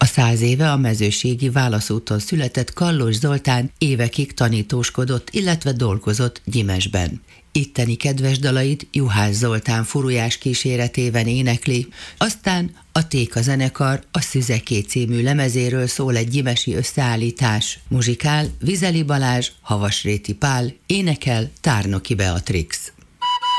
100 éve a mezőségi Válaszúton született Kallos Zoltán évekig tanítóskodott, illetve dolgozott Gyimesben. Itteni kedves dalait Juhász Zoltán furujás kíséretében énekli, aztán a Téka zenekar a Szüzeké című lemezéről szól egy gyimesi összeállítás. Muzsikál Vizeli Balázs, Havasréti Pál, énekel Tárnoki Beatrix.